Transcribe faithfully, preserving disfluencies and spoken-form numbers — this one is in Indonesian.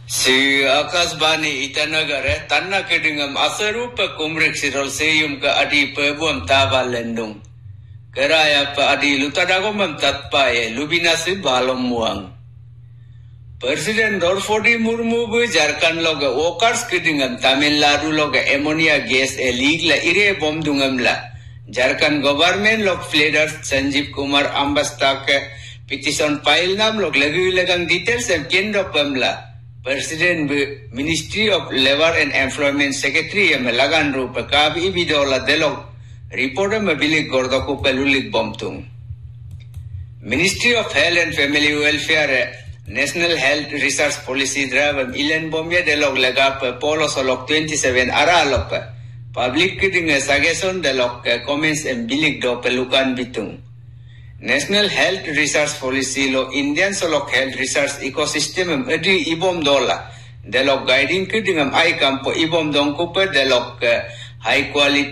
Si Akasbani Itanagare, Tanna Kedingam Asarupa Kumrik Sirol Seyum Ka Adi Pebuam Tava Lendung. Keraya Pa Adi Lutadagomam Tatpaye, Lubinasi Balom Muang. Presiden Dorfodi Murmu Bu Jarkan Loga Okars Kedingam Tamil Nadu Loga Ammonia Gas E League La Ire Bom Dungamla. Jarkan Government Log Fleders Sanjeev Kumar Ambastake Petition Pile Nam Log Lagu Lagang Details and Kendo Pamla. President Ministry of Labor and Employment Secretary Melagan Rupa Kabi Bidola Delog Reporter Mabili Gordoku Pelulik Bomtung. Ministry of Health and Family Welfare National Health Research Policy Drive Ilan Bomya Delog Lagap Polo Solok twenty-seven Aralop Public Kidding a Sagason Delog Comments and Bilik Do Pelukan Bitung. National Health Research Policy Lo Indian Solok Health Research Ecosystem Edi Ibom Dola Delog Guiding Kidding Am I Campo Ibom Donkuper Delog High Quality